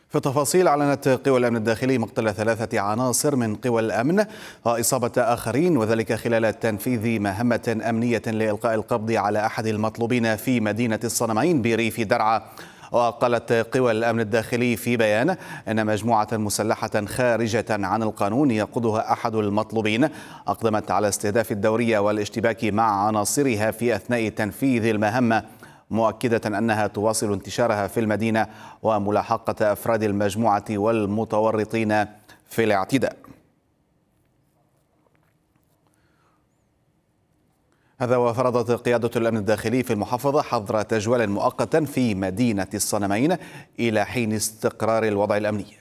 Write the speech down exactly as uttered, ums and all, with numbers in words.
في التفاصيل، أعلنت قوى الأمن الداخلي مقتل ثلاثة عناصر من قوى الأمن وإصابة آخرين، وذلك خلال تنفيذ مهمة أمنية لإلقاء القبض على أحد المطلوبين في مدينة الصنمين بريف درعا. وقالت قوى الأمن الداخلي في بيان أن مجموعة مسلحة خارجة عن القانون يقودها أحد المطلوبين أقدمت على استهداف الدورية والاشتباك مع عناصرها في أثناء تنفيذ المهمة، مؤكدة أنها تواصل انتشارها في المدينة وملاحقة أفراد المجموعة والمتورطين في الاعتداء. هذا وفرضت قيادة الأمن الداخلي في المحافظة حظر تجوال مؤقتا في مدينة الصنمين إلى حين استقرار الوضع الأمني.